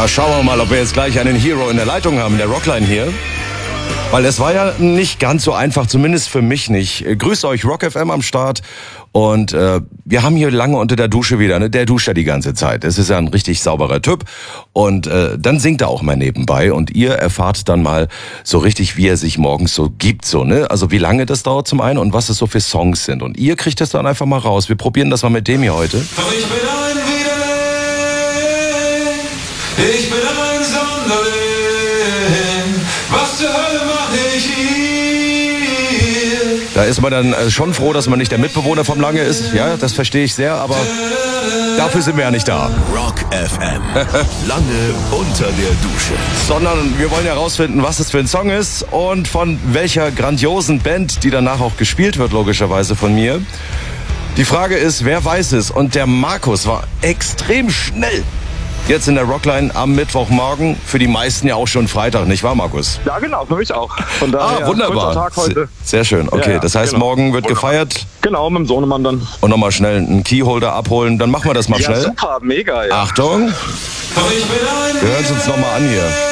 Na, schauen wir mal, ob wir jetzt gleich einen Hero in der Leitung haben, in der Rockline hier. Weil es war ja nicht ganz so einfach, zumindest für mich nicht. Grüßt euch, Rock FM am Start. Und wir haben hier lange unter der Dusche wieder, ne? Der duscht ja die ganze Zeit. Es ist ja ein richtig sauberer Typ. Und dann singt er auch mal nebenbei. Und ihr erfahrt dann mal so richtig, wie er sich morgens so gibt. So, ne? Also wie lange das dauert zum einen und was es so für Songs sind. Und ihr kriegt das dann einfach mal raus. Wir probieren das mal mit dem hier heute. Doch ich bin ein Widerling, ich bin ein Sonderling. Was zur Hölle mache ich hier? Da ist man dann schon froh, dass man nicht der Mitbewohner vom Lange ist. Ja, das verstehe ich sehr, aber dafür sind wir ja nicht da. Rock FM. Lange unter der Dusche. Sondern wir wollen ja rausfinden, was es für ein Song ist und von welcher grandiosen Band, die danach auch gespielt wird, logischerweise von mir. Die Frage ist, wer weiß es? Und der Markus war extrem schnell. Jetzt in der Rockline am Mittwochmorgen, für die meisten ja auch schon Freitag, nicht wahr, Markus? Ja, genau, für mich auch. Von daher, wunderbar. Tag heute. Sehr schön. Okay, Ja, das heißt, genau. morgen wird Wunderbar. gefeiert Genau, mit dem Sohnemann dann. und nochmal schnell einen Keyholder abholen. Dann machen wir das mal Ja, schnell. super, mega, ja. Achtung, Doch ich bin ein wir hören es uns nochmal an hier.